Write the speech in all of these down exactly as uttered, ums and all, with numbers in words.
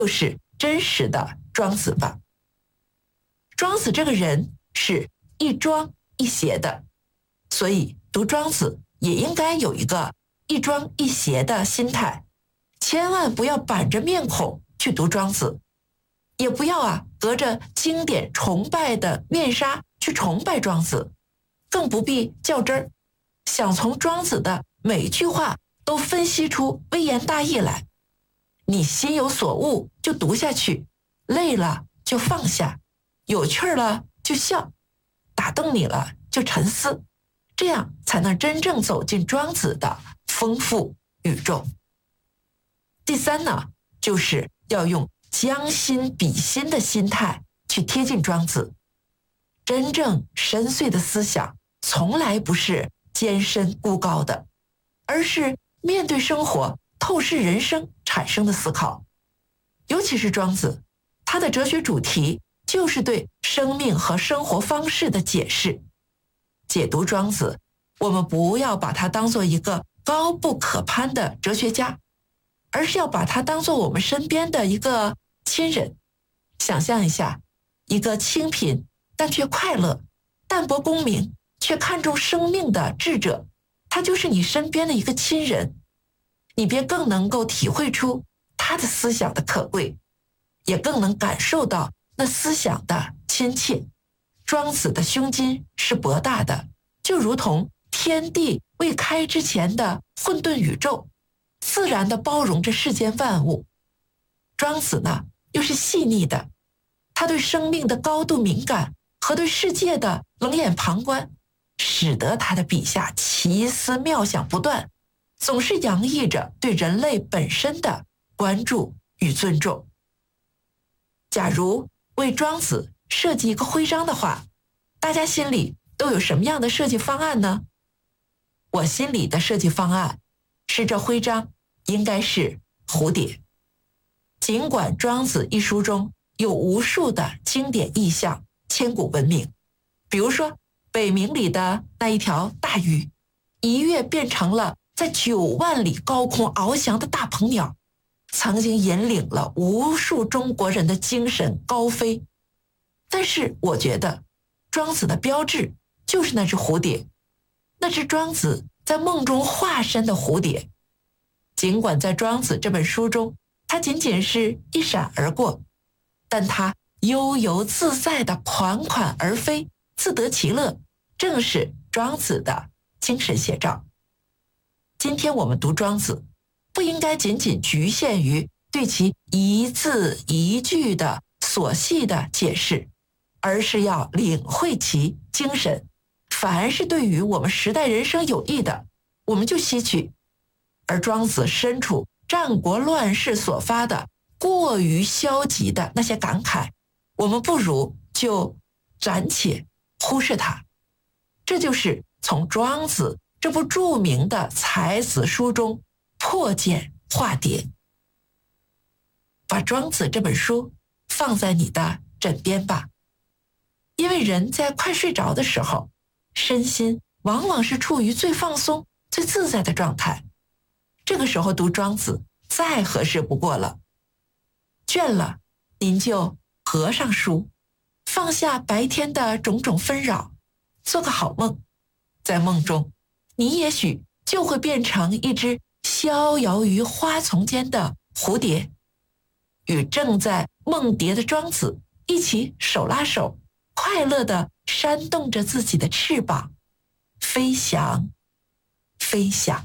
就是真实的庄子吧。庄子这个人是一庄一邪的，所以读庄子也应该有一个一庄一邪的心态，千万不要板着面孔去读庄子，也不要啊隔着经典崇拜的面纱去崇拜庄子，更不必较真儿，想从庄子的每句话都分析出微言大义来。你心有所悟就读下去，累了就放下，有趣了就笑，打动你了就沉思，这样才能真正走进庄子的丰富宇宙。第三呢，就是要用将心比心的心态去贴近庄子。真正深邃的思想从来不是艰深孤高的，而是面对生活、透视人生产生的思考。尤其是庄子，他的哲学主题就是对生命和生活方式的解释。解读庄子，我们不要把他当作一个高不可攀的哲学家，而是要把他当作我们身边的一个亲人。想象一下，一个清贫但却快乐、淡泊功名却看重生命的智者，他就是你身边的一个亲人，你便更能够体会出他的思想的可贵，也更能感受到那思想的亲切。庄子的胸襟是博大的，就如同天地未开之前的混沌宇宙，自然地包容着世间万物。庄子呢，又是细腻的，他对生命的高度敏感和对世界的冷眼旁观，使得他的笔下奇思妙想不断，总是洋溢着对人类本身的关注与尊重。假如为庄子设计一个徽章的话，大家心里都有什么样的设计方案呢？我心里的设计方案是，这徽章应该是蝴蝶。尽管庄子一书中有无数的经典意象，千古闻名，比如说北冥里的那一条大鱼，一跃变成了在九万里高空翱翔的大鹏鸟，曾经引领了无数中国人的精神高飞。但是我觉得庄子的标志就是那只蝴蝶，那只庄子在梦中化身的蝴蝶。尽管在庄子这本书中，它仅仅是一闪而过，但它悠游自在的款款而飞，自得其乐，正是庄子的精神写照。今天我们读庄子，不应该仅仅局限于对其一字一句的琐细的解释，而是要领会其精神。凡是对于我们时代人生有益的，我们就吸取。而庄子身处战国乱世所发的过于消极的那些感慨，我们不如就暂且忽视它。这就是从庄子这部著名的才子书中破茧化蝶。把庄子这本书放在你的枕边吧，因为人在快睡着的时候，身心往往是处于最放松、最自在的状态。这个时候读庄子再合适不过了。倦了，您就合上书，放下白天的种种纷扰，做个好梦。在梦中，你也许就会变成一只逍遥于花丛间的蝴蝶，与正在梦蝶的庄子一起手拉手，快乐地扇动着自己的翅膀，飞翔，飞翔。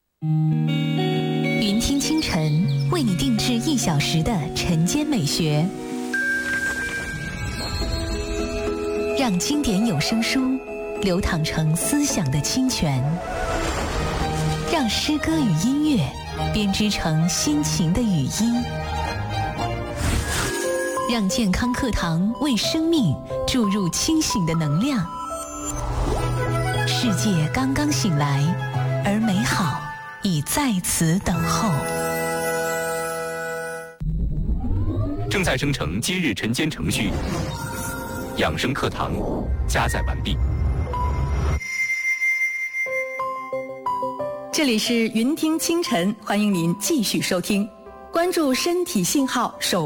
云听清晨为你定制一小时的晨间美学，让经典有声书流淌成思想的清泉，让诗歌与音乐编织成心情的语音，让健康课堂为生命注入清醒的能量。世界刚刚醒来，而美好已在此等候。 正在生成今日晨间程序，养生课堂加载完毕。 这里是云听清晨，欢迎您继续收听，关注身体信号，守